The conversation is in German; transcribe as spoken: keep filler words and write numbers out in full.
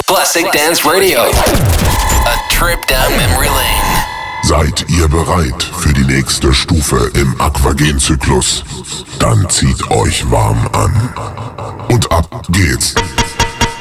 Classic Dance Radio. A trip down memory lane. Seid ihr bereit für die nächste Stufe im Aquagen-Zyklus? Dann zieht euch warm an. Und ab geht's.